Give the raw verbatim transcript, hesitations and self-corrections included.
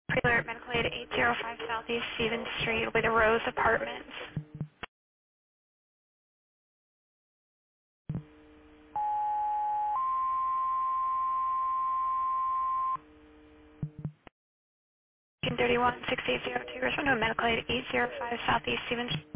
Pre-alert medical aid eight oh five Southeast Stevens Street will be the Rose Apartments. thirty-one six eight zero two, respond to medical aid eight oh five Southeast Stevens